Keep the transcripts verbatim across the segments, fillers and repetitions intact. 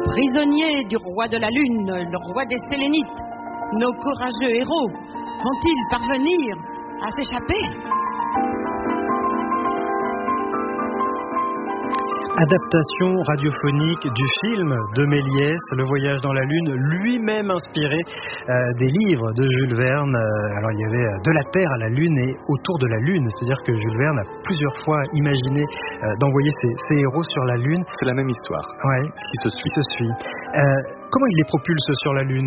Prisonniers du roi de la lune, le roi des Sélénites, nos courageux héros vont-ils parvenir à s'échapper ? Adaptation radiophonique du film de Méliès, Le Voyage dans la Lune, lui-même inspiré euh, des livres de Jules Verne. Euh, alors il y avait de la Terre à la Lune et autour de la Lune, c'est-à-dire que Jules Verne a plusieurs fois imaginé euh, d'envoyer ses, ses héros sur la Lune. C'est la même histoire. Ouais, qui se suit. Qui se suit. Euh, comment il les propulse sur la Lune ?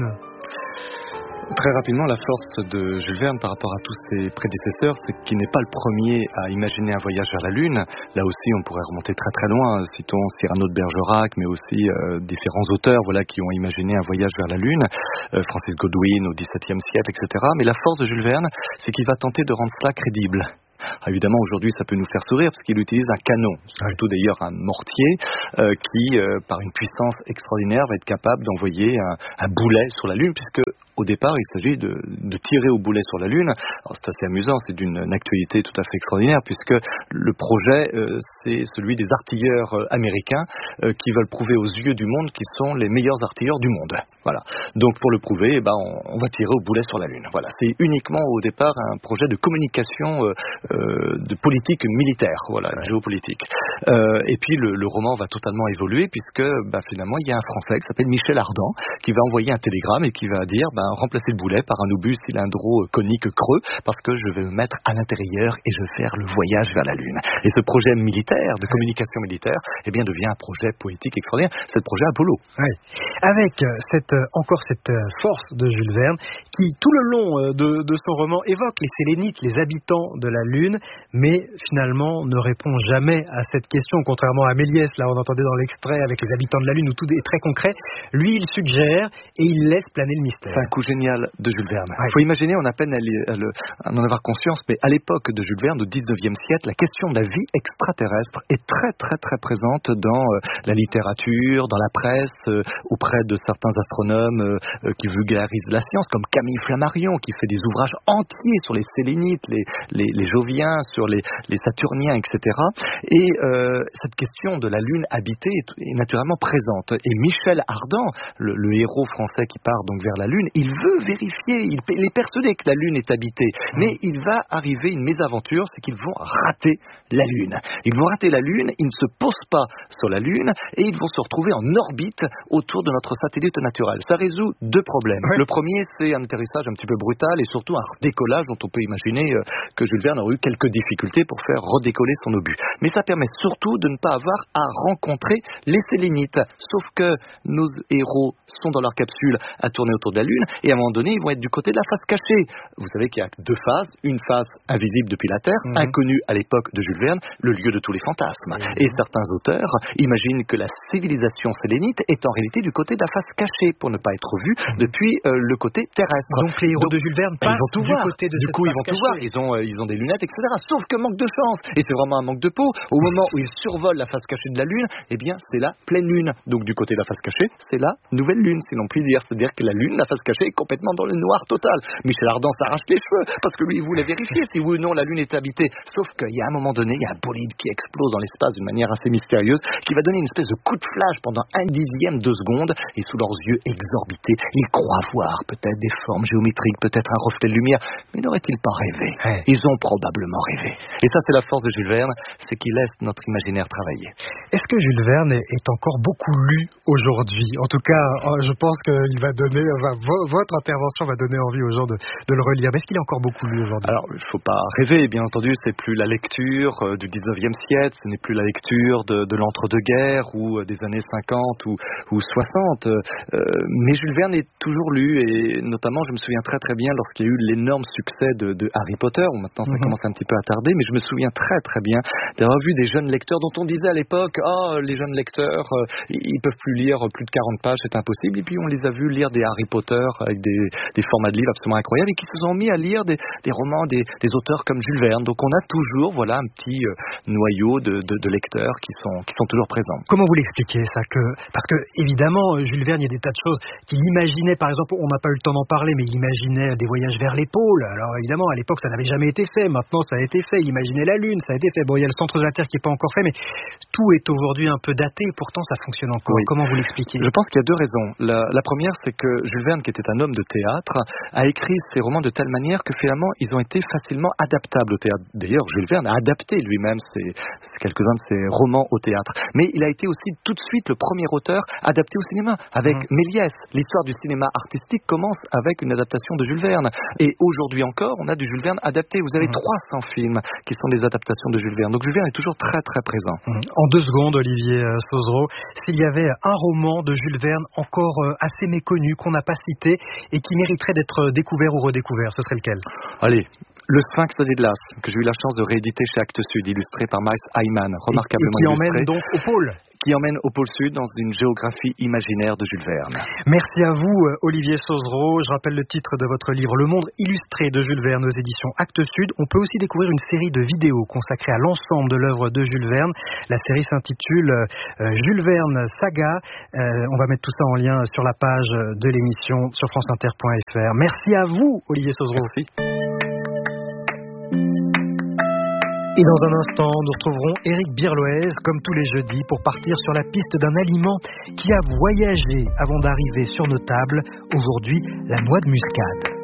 Très rapidement, la force de Jules Verne par rapport à tous ses prédécesseurs, c'est qu'il n'est pas le premier à imaginer un voyage vers la Lune. Là aussi, on pourrait remonter très très loin. Citons Cyrano de Bergerac, mais aussi euh, différents auteurs voilà, qui ont imaginé un voyage vers la Lune. Euh, Francis Godwin au dix-septième siècle, et cetera. Mais la force de Jules Verne, c'est qu'il va tenter de rendre cela crédible. Alors évidemment, aujourd'hui, ça peut nous faire sourire parce qu'il utilise un canon, surtout d'ailleurs un mortier euh, qui, euh, par une puissance extraordinaire, va être capable d'envoyer un, un boulet sur la Lune, puisque au départ, il s'agit de, de tirer au boulet sur la Lune. Alors c'est assez amusant, c'est d'une actualité tout à fait extraordinaire, puisque le projet, euh, c'est celui des artilleurs euh, américains euh, qui veulent prouver aux yeux du monde qu'ils sont les meilleurs artilleurs du monde. Voilà. Donc pour le prouver, eh ben, on, on va tirer au boulet sur la Lune. Voilà. C'est uniquement au départ un projet de communication euh, euh, de politique militaire, voilà, ouais. géopolitique. Euh, et puis le, le roman va totalement évoluer, puisque bah, finalement, il y a un Français qui s'appelle Michel Ardan, qui va envoyer un télégramme et qui va dire bah, remplacer le boulet par un obus cylindro conique creux parce que je vais me mettre à l'intérieur et je vais faire le voyage vers la Lune. Et ce projet militaire, de communication militaire, eh bien devient un projet poétique extraordinaire. C'est le projet Apollo. Oui. Avec cette, encore cette force de Jules Verne qui, tout le long de, de son roman, évoque les Sélénites, les habitants de la Lune, mais finalement ne répond jamais à cette question, contrairement à Méliès, là on entendait dans l'extrait avec les habitants de la Lune où tout est très concret. Lui, il suggère et il laisse planer le mystère. C'est un coup génial de Jules Verne. Il ouais. faut imaginer, on a peine à, à, le, à en avoir conscience, mais à l'époque de Jules Verne, au dix-neuvième siècle, la question de la vie extraterrestre est très très très présente dans euh, la littérature, dans la presse, euh, auprès de certains astronomes euh, qui vulgarisent la science, comme Camille Flammarion, qui fait des ouvrages entiers sur les Sélénites, les, les, les Joviens, sur les, les Saturniens, et cetera. Et euh, cette question de la Lune habitée est, est naturellement présente. Et Michel Ardan, le, le héros français qui part donc vers la Lune, il veut vérifier, il, il est persuadé que la Lune est habitée, mais il va arriver une mésaventure, c'est qu'ils vont rater la Lune. Ils vont rater la Lune, ils ne se posent pas sur la Lune et ils vont se retrouver en orbite autour de notre satellite naturel. Ça résout deux problèmes. Oui. Le premier, c'est un atterrissage un petit peu brutal et surtout un redécollage dont on peut imaginer que Jules Verne aurait eu quelques difficultés pour faire redécoller son obus. Mais ça permet surtout de ne pas avoir à rencontrer les Sélénites. Sauf que nos héros sont dans leur capsule à tourner autour de la Lune et à un moment donné, ils vont être du côté de la face cachée. Vous savez qu'il y a deux faces, une face invisible depuis la Terre, mmh. inconnue à l'époque de Jules Verne, le lieu de tous les fantasmes. Mmh. Et certains auteurs imaginent que la civilisation sélénite est en réalité du côté de la face cachée pour ne pas être vue mmh. depuis euh, le côté terrestre. Donc les héros Donc, de Jules Verne passent ils vont tout du voir. côté de du cette coup, face ils vont cachée. tout voir. Ils ont, euh, ils ont des lunettes, et cetera. Sauf que manque de chance. Et c'est vraiment un manque de peau. Au moment où ils survolent la face cachée de la Lune, eh bien, c'est la pleine Lune. Donc du côté de la face cachée, c'est la nouvelle Lune, si l'on peut dire. C'est-à-dire que la Lune, la face cachée, est complètement dans le noir total. Michel Ardan s'arrache les cheveux parce que lui, il voulait vérifier si oui ou non la Lune est habitée. Sauf qu'il y a un moment donné, il y a un bolide qui explose dans l'espace d'une manière assez mystérieuse, qui va donner une espèce de coup de flash pendant un dixième de seconde, et sous leurs yeux exorbités, ils croient voir peut-être des formes géométriques, peut-être un reflet de lumière, mais n'auraient-ils pas rêvé ? Ouais. Ils ont probablement rêvé. Et ça, c'est la force de Jules Verne, c'est qu'il laisse notre imaginaire travailler. Est-ce que Jules Verne est encore beaucoup lu aujourd'hui ? En tout cas, je pense qu'il va donner, enfin, votre intervention va donner envie aux gens de, de le relire. Mais est-ce qu'il est encore beaucoup lu aujourd'hui ? Alors, il ne faut pas rêver, bien entendu, c'est plus la lecture euh, du dix-neuvième siècle, ce n'est plus la lecture de, de l'entre-deux-guerres ou euh, des années cinquante ou, ou soixante. Euh, mais Jules Verne est toujours lu, et notamment, je me souviens très très bien lorsqu'il y a eu l'énorme succès de, de Harry Potter, où maintenant ça mm-hmm. commence un petit peu à tarder, mais je me souviens très très bien d'avoir vu des jeunes lecteurs dont on disait à l'époque « Ah, oh, les jeunes lecteurs, euh, ils peuvent plus lire plus de quarante pages, c'est impossible », et puis on les a vus lire des Harry Potter avec des, des formats de livres absolument incroyables et qui se sont mis à lire des, des romans des, des auteurs comme Jules Verne. Donc on a toujours voilà, un petit euh, noyau de, de, de lecteurs qui sont, qui sont toujours présents. Comment vous l'expliquez ça que, parce que évidemment, Jules Verne, il y a des tas de choses qu'il imaginait, par exemple, on n'a pas eu le temps d'en parler, mais il imaginait des voyages vers les pôles. Alors évidemment, à l'époque, ça n'avait jamais été fait. Maintenant, ça a été fait. Il imaginait la Lune, ça a été fait. Bon, il y a le centre de la Terre qui n'est pas encore fait, mais tout est aujourd'hui un peu daté. Pourtant, ça fonctionne encore. Oui. Comment vous l'expliquez? Je pense qu'il y a deux raisons. La, la première, c'est que Jules Verne, qui était un homme de théâtre, a écrit ses romans de telle manière que finalement, ils ont été facilement adaptables au théâtre. D'ailleurs, Jules Verne a adapté lui-même ses, ses, quelques-uns de ses romans au théâtre. Mais il a été aussi tout de suite le premier auteur adapté au cinéma, avec mmh. Méliès. L'histoire du cinéma artistique commence avec une adaptation de Jules Verne. Et aujourd'hui encore, on a du Jules Verne adapté. Vous avez mmh. trois cents films qui sont des adaptations de Jules Verne. Donc Jules Verne est toujours très très présent. Mmh. En deux secondes, Olivier Sauzereau, s'il y avait un roman de Jules Verne encore assez méconnu, qu'on n'a pas cité, et qui mériterait d'être découvert ou redécouvert, ce serait lequel? Allez, Le Sphinx de Glace, que j'ai eu la chance de rééditer chez Actes Sud, illustré par Miles Hyman, remarquablement et, et qui illustré. emmène donc au pôle. Qui emmène au pôle Sud dans une géographie imaginaire de Jules Verne. Merci à vous, Olivier Sauzereau. Je rappelle le titre de votre livre, Le Monde illustré de Jules Verne aux éditions Actes Sud. On peut aussi découvrir une série de vidéos consacrées à l'ensemble de l'œuvre de Jules Verne. La série s'intitule euh, Jules Verne Saga. Euh, on va mettre tout ça en lien sur la page de l'émission sur franceinter point f r. Merci à vous, Olivier Sauzereau. Merci. Et dans un instant, nous retrouverons Éric Birloez, comme tous les jeudis, pour partir sur la piste d'un aliment qui a voyagé avant d'arriver sur nos tables. Aujourd'hui, la noix de muscade.